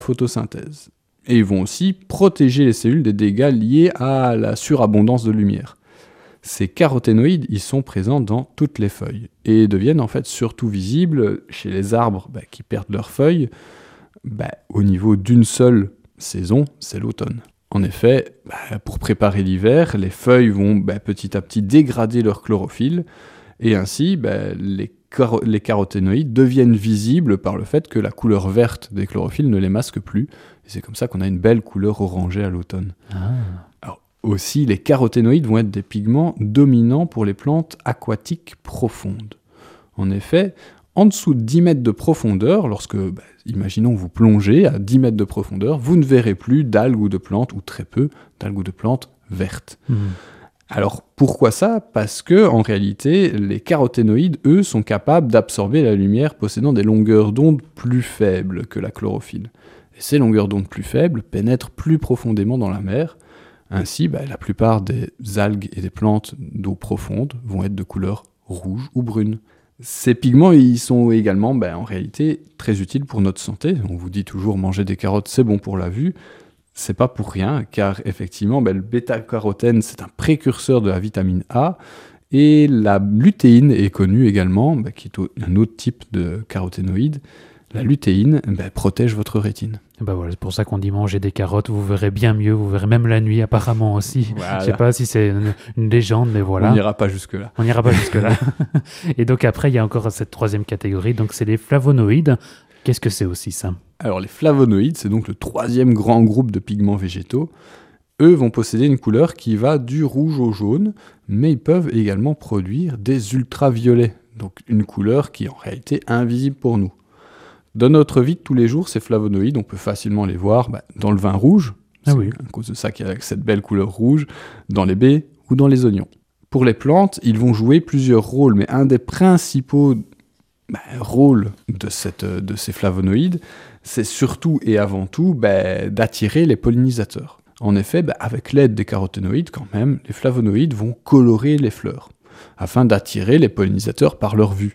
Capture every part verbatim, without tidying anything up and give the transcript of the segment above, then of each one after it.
photosynthèse. Et ils vont aussi protéger les cellules des dégâts liés à la surabondance de lumière. Ces caroténoïdes, ils sont présents dans toutes les feuilles et deviennent en fait surtout visibles chez les arbres bah, qui perdent leurs feuilles bah, au niveau d'une seule saison, c'est l'automne. En effet, bah, pour préparer l'hiver, les feuilles vont bah, petit à petit dégrader leur chlorophylle et ainsi bah, les, car- les caroténoïdes deviennent visibles par le fait que la couleur verte des chlorophylles ne les masque plus. Et c'est comme ça qu'on a une belle couleur orangée à l'automne. Ah. Alors, aussi, les caroténoïdes vont être des pigments dominants pour les plantes aquatiques profondes. En effet, en dessous de dix mètres de profondeur, lorsque, bah, imaginons vous plongez à dix mètres de profondeur, vous ne verrez plus d'algues ou de plantes, ou très peu d'algues ou de plantes vertes. Mmh. Alors, pourquoi ça ? Parce que, en réalité, les caroténoïdes, eux, sont capables d'absorber la lumière possédant des longueurs d'onde plus faibles que la chlorophylle. Et ces longueurs d'onde plus faibles pénètrent plus profondément dans la mer. Ainsi, bah, la plupart des algues et des plantes d'eau profonde vont être de couleur rouge ou brune. Ces pigments, ils sont également, bah, en réalité, très utiles pour notre santé. On vous dit toujours manger des carottes, c'est bon pour la vue. C'est pas pour rien, car effectivement, bah, le bêta-carotène, c'est un précurseur de la vitamine A, et la lutéine est connue également, bah, qui est un autre type de caroténoïde. La lutéine bah, protège votre rétine. Bah voilà, c'est pour ça qu'on dit manger des carottes, vous verrez bien mieux, vous verrez même la nuit apparemment aussi. Voilà. Je sais pas si c'est une, une légende, mais voilà. On n'ira pas jusque-là. On n'ira pas jusque-là. Et donc après, il y a encore cette troisième catégorie, donc c'est les flavonoïdes. Qu'est-ce que c'est aussi ça ? Alors les flavonoïdes, c'est donc le troisième grand groupe de pigments végétaux. Eux vont posséder une couleur qui va du rouge au jaune, mais ils peuvent également produire des ultraviolets, donc une couleur qui est en réalité invisible pour nous. Dans notre vie de tous les jours, ces flavonoïdes, on peut facilement les voir bah, dans le vin rouge, ah c'est oui. à cause de ça qu'il y a cette belle couleur rouge, dans les baies ou dans les oignons. Pour les plantes, ils vont jouer plusieurs rôles, mais un des principaux bah, rôles de, cette, de ces flavonoïdes, c'est surtout et avant tout bah, d'attirer les pollinisateurs. En effet, bah, avec l'aide des caroténoïdes, quand même, les flavonoïdes vont colorer les fleurs, afin d'attirer les pollinisateurs par leur vue.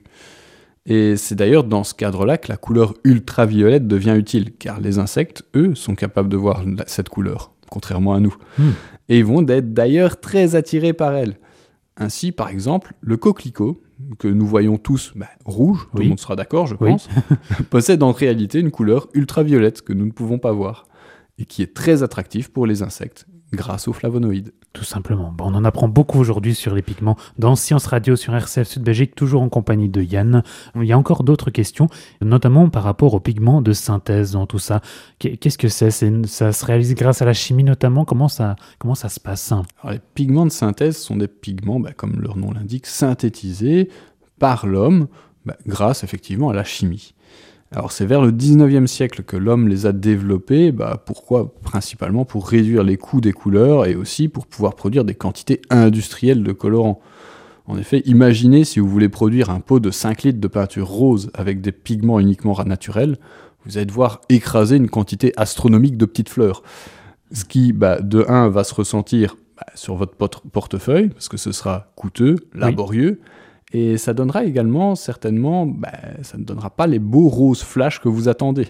Et c'est d'ailleurs dans ce cadre-là que la couleur ultraviolette devient utile, car les insectes, eux, sont capables de voir cette couleur, contrairement à nous. Mmh. Et ils vont être d'ailleurs très attirés par elle. Ainsi, par exemple, le coquelicot, que nous voyons tous bah, rouge, tout oui. le monde sera d'accord, je oui. pense, possède en réalité une couleur ultraviolette que nous ne pouvons pas voir, et qui est très attractive pour les insectes, grâce aux flavonoïdes. Tout simplement. Bon, on en apprend beaucoup aujourd'hui sur les pigments dans Science Radio sur R C F Sud Belgique, toujours en compagnie de Yann. Il y a encore d'autres questions, notamment par rapport aux pigments de synthèse dans tout ça. Qu'est-ce que c'est, c'est une, ça se réalise grâce à la chimie notamment. Comment ça, comment ça se passe ? Alors, les pigments de synthèse sont des pigments, bah, comme leur nom l'indique, synthétisés par l'homme bah, grâce effectivement à la chimie. Alors c'est vers le dix-neuvième siècle que l'homme les a développés, bah, pourquoi ? Principalement pour réduire les coûts des couleurs et aussi pour pouvoir produire des quantités industrielles de colorants. En effet, imaginez si vous voulez produire un pot de cinq litres de peinture rose avec des pigments uniquement naturels, vous allez devoir écraser une quantité astronomique de petites fleurs. Ce qui, bah, de un, va se ressentir bah, sur votre portefeuille, parce que ce sera coûteux, laborieux, oui. Et ça donnera également, certainement, bah, ça ne donnera pas les beaux roses flash que vous attendez.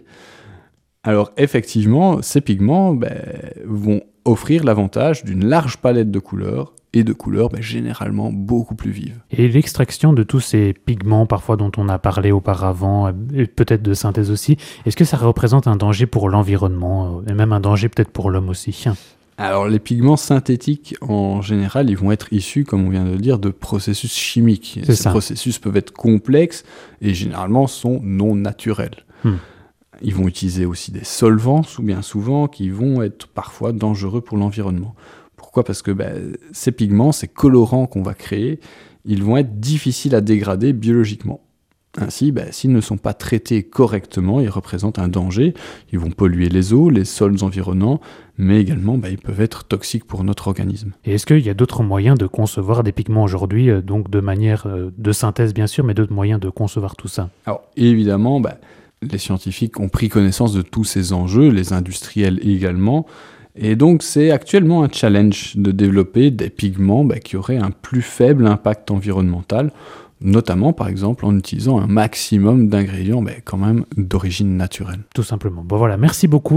Alors effectivement, ces pigments bah, vont offrir l'avantage d'une large palette de couleurs, et de couleurs bah, généralement beaucoup plus vives. Et l'extraction de tous ces pigments, parfois dont on a parlé auparavant, et peut-être de synthèse aussi, est-ce que ça représente un danger pour l'environnement, et même un danger peut-être pour l'homme aussi ? Alors les pigments synthétiques, en général, ils vont être issus, comme on vient de le dire, de processus chimiques. C'est Ces ça. processus peuvent être complexes et généralement sont non naturels. Hmm. Ils vont utiliser aussi des solvants, ou bien souvent, qui vont être parfois dangereux pour l'environnement. Pourquoi ? Parce que bah, ces pigments, ces colorants qu'on va créer, ils vont être difficiles à dégrader biologiquement. Ainsi, bah, s'ils ne sont pas traités correctement, ils représentent un danger. Ils vont polluer les eaux, les sols environnants, mais également, bah, ils peuvent être toxiques pour notre organisme. Et est-ce qu'il y a d'autres moyens de concevoir des pigments aujourd'hui, euh, donc de manière euh, de synthèse bien sûr, mais d'autres moyens de concevoir tout ça ? Alors, évidemment, bah, les scientifiques ont pris connaissance de tous ces enjeux, les industriels également, et donc c'est actuellement un challenge de développer des pigments bah, qui auraient un plus faible impact environnemental, notamment par exemple en utilisant un maximum d'ingrédients ben, quand même d'origine naturelle. Tout simplement. Bon voilà, merci beaucoup.